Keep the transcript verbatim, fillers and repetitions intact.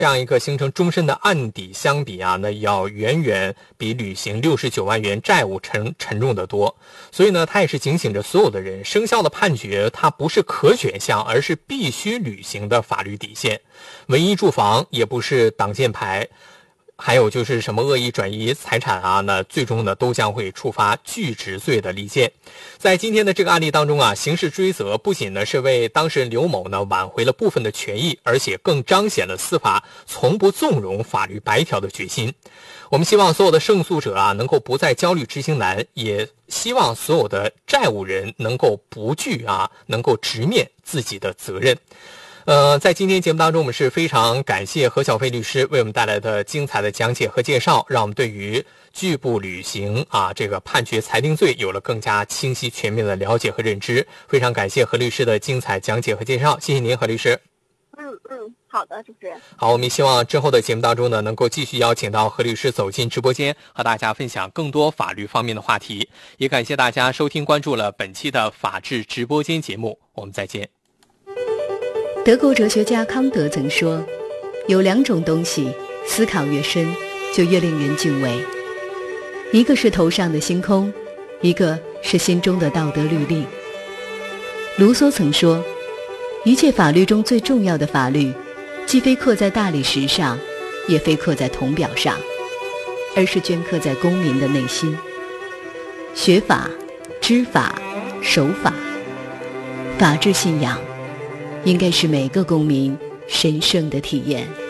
这样一个形成终身的案底相比啊，那要远远比履行六十九万元债务沉沉重得多。所以呢，它也是警醒着所有的人，生效的判决它不是可选项，而是必须履行的法律底线。文艺住房也不是挡箭牌。还有就是什么恶意转移财产啊，那最终呢都将会触发巨值罪的利剑。在今天的这个案例当中啊，刑事追责不仅呢是为当事人刘某呢挽回了部分的权益，而且更彰显了司法从不纵容法律白条的决心。我们希望所有的胜诉者啊能够不再焦虑执行难，也希望所有的债务人能够不惧啊，能够直面自己的责任。呃，在今天节目当中，我们是非常感谢何小飞律师为我们带来的精彩的讲解和介绍，让我们对于拒不履行啊这个判决裁定罪有了更加清晰全面的了解和认知。非常感谢何律师的精彩讲解和介绍，谢谢您，何律师。 嗯嗯，好的，主持人。 好，我们希望之后的节目当中呢，能够继续邀请到何律师走进直播间，和大家分享更多法律方面的话题。也感谢大家收听关注了本期的法治直播间节目，我们再见。 德国哲学家康德曾说，有两种东西，思考越深，就越令人敬畏。一个是头上的星空，一个是心中的道德律令。卢梭曾说，一切法律中最重要的法律，既非刻在大理石上，也非刻在铜表上，而是镌刻在公民的内心。学法、知法、守法，法治信仰应该是每个公民神圣的体验。